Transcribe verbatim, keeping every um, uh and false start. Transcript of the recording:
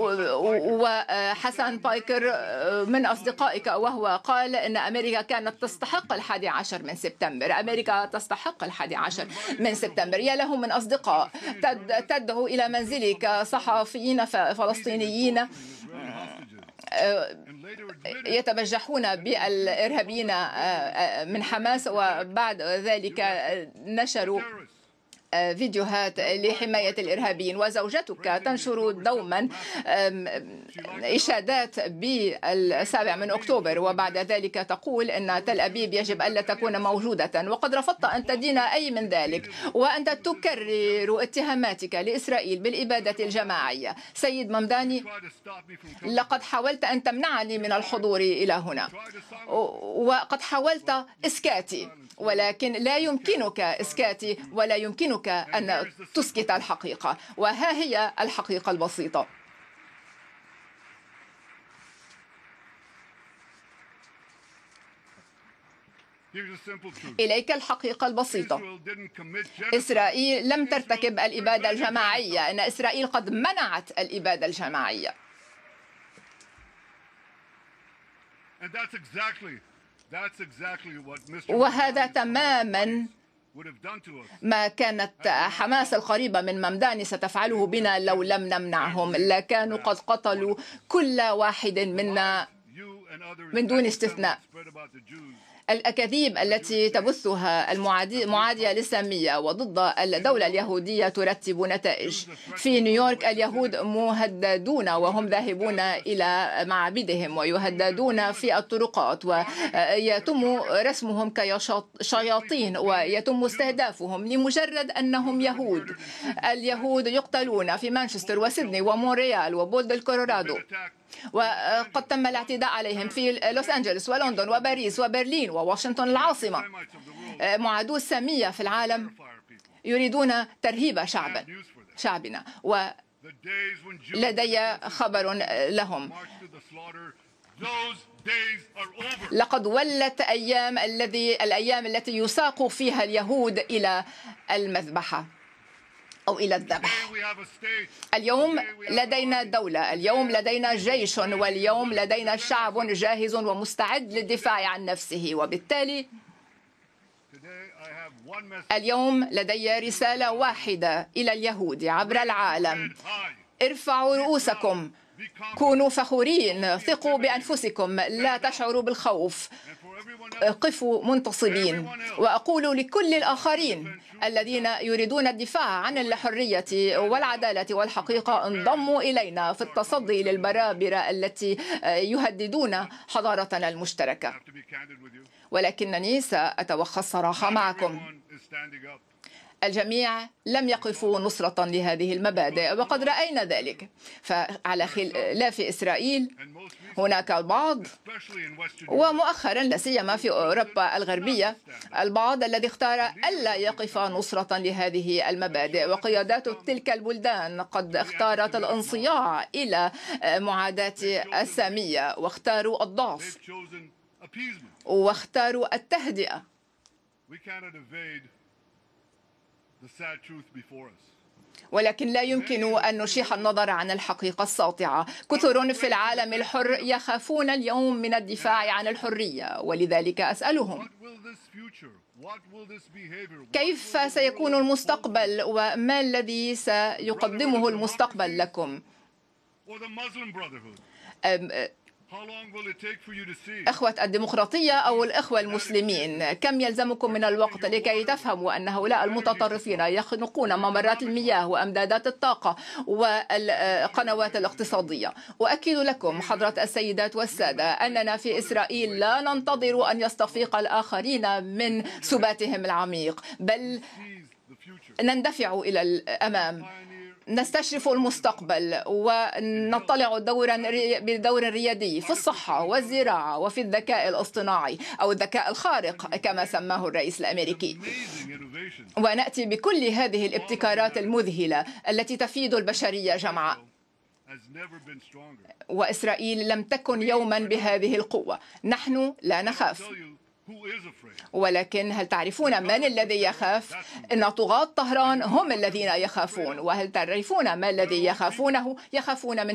وحسن بايكر من أصدقائك وهو قال أن أمريكا كانت تستحق الحادي عشر من سبتمبر. أمريكا تستحق الحادي عشر من سبتمبر. يا له من أصدقاء تدعو إلى منزلك صحفيين فلسطينيين يتبجحون بالإرهابيين من حماس، وبعد ذلك نشروا فيديوهات لحماية الإرهابيين، وزوجتك تنشر دوما إشادات بالسابع من أكتوبر، وبعد ذلك تقول أن تل أبيب يجب ألا تكون موجودة، وقد رفضت أن تدين أي من ذلك، وأنت تكرر اتهاماتك لإسرائيل بالإبادة الجماعية. سيد ممداني، لقد حاولت أن تمنعني من الحضور إلى هنا، وقد حاولت إسكاتي، ولكن لا يمكنك إسكاتي ولا يمكنك أن تسكت الحقيقة، وها هي الحقيقة البسيطة. إليك الحقيقة البسيطة. إسرائيل لم ترتكب الإبادة الجماعية، إن إسرائيل قد منعت الإبادة الجماعية. وهذا تماما ما كانت حماس القريبة من ممداني ستفعله بنا لو لم نمنعهم. لكانوا قد قتلوا كل واحد منا من دون استثناء. الأكاذيب التي تبثها المعادية للسامية وضد الدولة اليهودية ترتب نتائج. في نيويورك اليهود مهددون وهم ذاهبون إلى معابدهم، ويهددون في الطرقات، ويتم رسمهم كشياطين ويتم استهدافهم لمجرد أنهم يهود. اليهود يقتلون في مانشستر وسيدني ومونريال وبولد الكولورادو، وقد تم الاعتداء عليهم في لوس أنجلوس ولندن وباريس وبرلين وواشنطن العاصمة. معادو السامية في العالم يريدون ترهيب شعبا شعبنا، ولدي خبر لهم. لقد ولت أيام الذي الأيام التي يساق فيها اليهود إلى المذبحة أو إلى الذبح. اليوم لدينا دولة، اليوم لدينا جيش، واليوم لدينا شعب جاهز ومستعد للدفاع عن نفسه. وبالتالي اليوم لدي رسالة واحدة إلى اليهود عبر العالم: ارفعوا رؤوسكم، كونوا فخورين، ثقوا بأنفسكم، لا تشعروا بالخوف، قفوا منتصبين. وأقول لكل الآخرين الذين يريدون الدفاع عن الحرية والعدالة والحقيقة: انضموا إلينا في التصدي للبرابرة التي يهددون حضارتنا المشتركة. ولكنني سأتوخى الصراحة معكم. الجميع لم يقفوا نصرة لهذه المبادئ، وقد رأينا ذلك. فعلى خلاف إسرائيل هناك البعض، ومؤخرا لا سيما في أوروبا الغربية، البعض الذي اختار ألا يقف نصرة لهذه المبادئ، وقيادات تلك البلدان قد اختارت الانصياع إلى معاداة السامية، واختاروا الضعف، واختاروا التهدئة. ولكن لا يمكن أن نشيح النظر عن الحقيقة الساطعة. كثر في العالم الحر يخافون اليوم من الدفاع عن الحرية، ولذلك أسألهم: كيف سيكون المستقبل، وما الذي سيقدمه المستقبل لكم؟ إخوة الديمقراطية أو الإخوة المسلمين، كم يلزمكم من الوقت لكي تفهموا أن هؤلاء المتطرفين يخنقون ممرات المياه وأمدادات الطاقة والقنوات الاقتصادية؟ أؤكد لكم حضرة السيدات والسادة أننا في إسرائيل لا ننتظر أن يستفيق الآخرين من سباتهم العميق، بل نندفع إلى الأمام، نستشرف المستقبل، ونطلع دورا بدور ريادي في الصحة والزراعة وفي الذكاء الاصطناعي أو الذكاء الخارق كما سماه الرئيس الأمريكي. ونأتي بكل هذه الابتكارات المذهلة التي تفيد البشرية جمعاء. وإسرائيل لم تكن يوما بهذه القوة. نحن لا نخاف، ولكن هل تعرفون من الذي يخاف؟ إن طغاة طهران هم الذين يخافون. وهل تعرفون ما الذي يخافونه؟ يخافون من